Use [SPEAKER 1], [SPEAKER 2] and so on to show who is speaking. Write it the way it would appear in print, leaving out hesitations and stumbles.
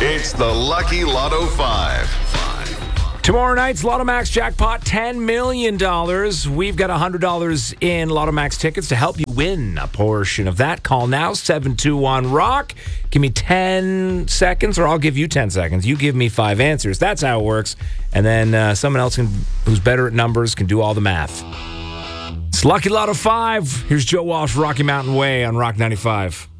[SPEAKER 1] It's the Lucky Lotto 5.
[SPEAKER 2] Tomorrow night's Lotto Max jackpot, $10 million. We've got $100 in Lotto Max tickets to help you win a portion of that. Call now, 721-ROCK. Give me 10 seconds, or I'll give you 10 seconds. You give me 5 answers. That's how it works. And then someone else who's better at numbers can do all the math. It's Lucky Lotto 5. Here's Joe Walsh, Rocky Mountain Way on Rock 95.